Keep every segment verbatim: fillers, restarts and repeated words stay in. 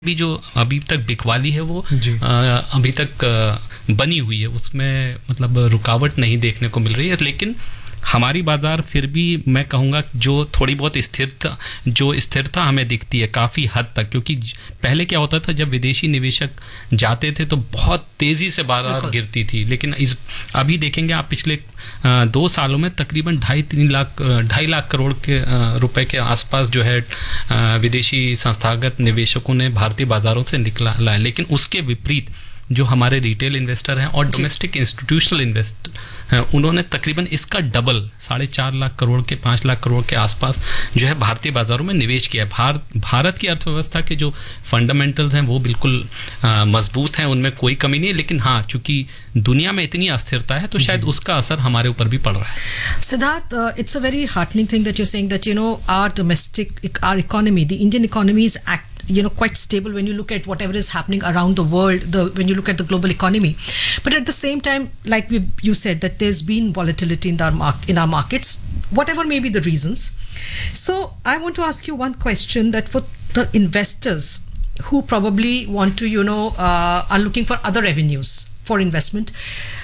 भी जो अभी तक बिकवाली है वो आ, अभी तक आ, बनी हुई है, उसमें मतलब रुकावट नहीं देखने को मिल रही है। लेकिन हमारी बाज़ार फिर भी मैं कहूँगा जो थोड़ी बहुत स्थिरता जो स्थिरता हमें दिखती है काफ़ी हद तक, क्योंकि पहले क्या होता था जब विदेशी निवेशक जाते थे तो बहुत तेज़ी से बाज़ार गिरती थी, लेकिन इस अभी देखेंगे आप पिछले आ, दो सालों में तकरीबन ढाई तीन लाख ढाई लाख करोड़ के आ, रुपए के आसपास जो है आ, विदेशी संस्थागत निवेशकों ने भारतीय बाज़ारों से निकला है। लेकिन उसके विपरीत जो हमारे रिटेल इन्वेस्टर हैं और डोमेस्टिक इंस्टीट्यूशनल इन्वेस्टर हैं, उन्होंने तकरीबन इसका डबल साढ़े चार लाख करोड़ के पाँच लाख करोड़ के आसपास जो है भारतीय बाज़ारों में निवेश किया है। भार, भारत की अर्थव्यवस्था के जो फंडामेंटल्स हैं वो बिल्कुल मजबूत हैं, उनमें कोई कमी नहीं है। लेकिन हाँ, चूंकि दुनिया में इतनी अस्थिरता है तो शायद उसका असर हमारे ऊपर भी पड़ रहा है। Siddharth, it's a very heartening thing that you are saying that you know our domestic our economy, the Indian economy is act you know quite stable when you look at whatever is happening around the world, the when you look at the global economy. But at the same time, like we you said, that there's been volatility in our mark in our markets, whatever may be the reasons. So I want to ask you one question, that for the investors who probably want to you know uh, are looking for other avenues for investment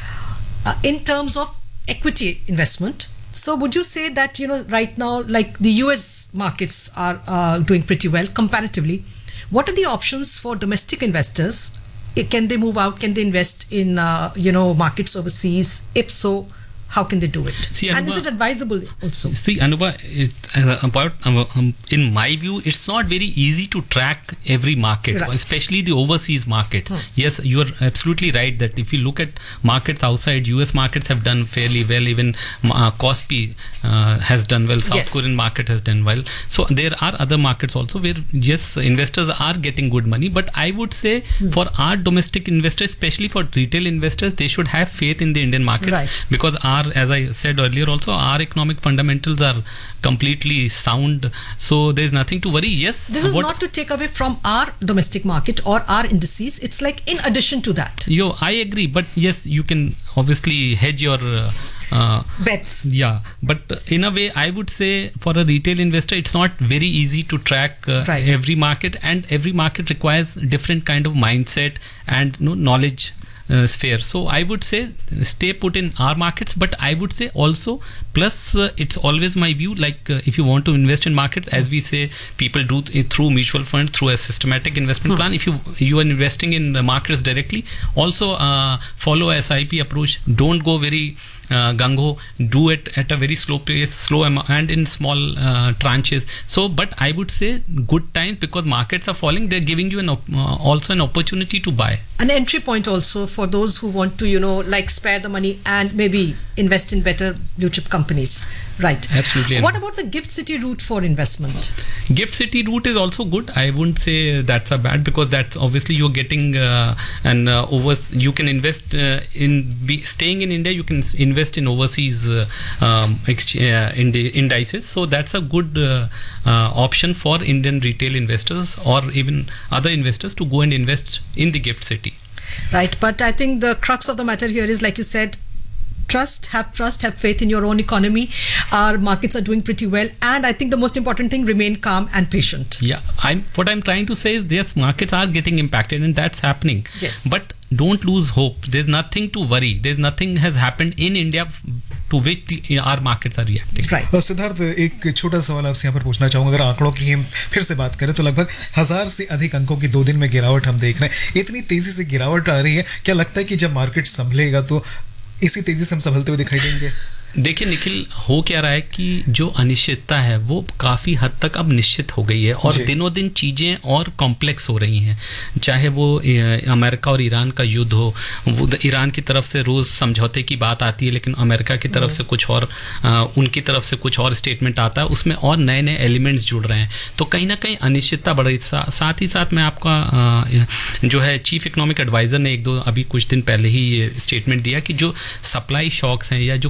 uh, in terms of equity investment. So would you say that, you know, right now, like the U S markets are uh, doing pretty well comparatively, what are the options for domestic investors? Can they move out? Can they invest in, uh, you know, markets overseas? If so, how can they do it? See, and Anubha, is it advisable also? See, Anubha, it, uh, about, um, in my view, it's not very easy to track every market, right, especially the overseas market. Hmm. Yes, you are absolutely right that if you look at markets outside, U S markets have done fairly well. Even uh, Kospi uh, has done well. South yes. Korean market has done well. So there are other markets also where, yes, investors are getting good money. But I would say hmm. for our domestic investors, especially for retail investors, they should have faith in the Indian markets, right, because our Our, as I said earlier also, our economic fundamentals are completely sound, so there is nothing to worry. Yes, this is not to take away from our domestic market or our indices. It's like in addition to that. Yo, I agree, but yes, you can obviously hedge your uh, uh, bets. Yeah, but in a way, I would say for a retail investor, it's not very easy to track uh, right. every market, and every market requires different kind of mindset and no knowledge. Uh, sphere. So I would say stay put in our markets, but I would say also plus uh, it's always my view, like uh, if you want to invest in markets, as we say, people do th- through mutual funds, through a systematic investment hmm. plan. If you you are investing in the markets directly, also uh, follow S I P approach. Don't go very uh, gung-ho. Do it at a very slow pace, slow am- and in small uh, tranches. So, but I would say good times, because markets are falling, they're giving you an op- uh, also an opportunity to buy. An entry point also for those who want to, you know, like spare the money and maybe invest in better blue chip companies. Right. Absolutely. What about the Gift City route for investment? Gift City route is also good. I wouldn't say that's a bad, because that's obviously you're getting uh, an uh, over. You can invest uh, in be, staying in India. You can invest in overseas uh, um, ex- uh, indi- indices. So that's a good uh, uh, option for Indian retail investors or even other investors to go and invest in the Gift City. Right, but I think the crux of the matter here is, like you said, trust, have trust, have faith in your own economy. Our markets are doing pretty well, and I think the most important thing, remain calm and patient. Yeah, I'm what I'm trying to say is, yes, markets are getting impacted, and that's happening. Yes, but don't lose hope. There's nothing to worry. There's nothing has happened in India to which the, our markets are reacting. Right. और सिद्धार्थ, एक छोटा सवाल आपसे यहाँ पर पूछना चाहूँगा। अगर आंकड़ों की हम फिर से बात करें तो लगभग हजार से अधिक अंकों की दो दिन में गिरावट हम देख रहे हैं। इतनी तेजी से गिरावट आ रही है, क्या लगता है कि जब मार्केट संभलेगा तो इसी तेजी से हम संभलते हुए दिखाई देंगे? देखिए निखिल, हो क्या रहा है कि जो अनिश्चितता है वो काफ़ी हद तक अब निश्चित हो गई है, और दिनों दिन चीज़ें और कॉम्प्लेक्स हो रही हैं। चाहे वो अमेरिका और ईरान का युद्ध हो, वो ईरान की तरफ से रोज़ समझौते की बात आती है, लेकिन अमेरिका की तरफ से कुछ और आ, उनकी तरफ से कुछ और स्टेटमेंट आता है, उसमें और नए नए एलिमेंट्स जुड़ रहे हैं। तो कहीं ना कहीं अनिश्चितता बढ़ रही। सा, साथ ही साथ मैं आपका आ, जो है चीफ इकोनॉमिक एडवाइज़र ने एक दो अभी कुछ दिन पहले ही ये स्टेटमेंट दिया कि जो सप्लाई शॉक्स हैं या जो क्रूड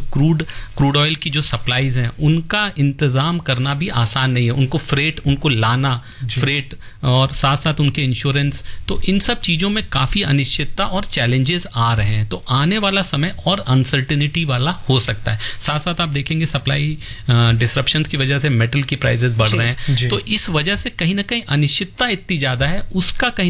क्रूड ऑयल की जो सप्लाईज हैं उनका इंतज़ाम करना भी आसान नहीं है, उनको फ्रेट उनको लाना फ्रेट और साथ साथ उनके इंश्योरेंस, तो इन सब चीज़ों में काफ़ी अनिश्चितता और चैलेंजेस आ रहे हैं। तो आने वाला समय और अनसर्टिनिटी वाला हो सकता है। साथ साथ आप देखेंगे सप्लाई डिसरप्शन की वजह से मेटल की प्राइसेस बढ़ रहे हैं, तो इस वजह से कहीं ना कहीं अनिश्चितता इतनी ज़्यादा है, उसका कहीं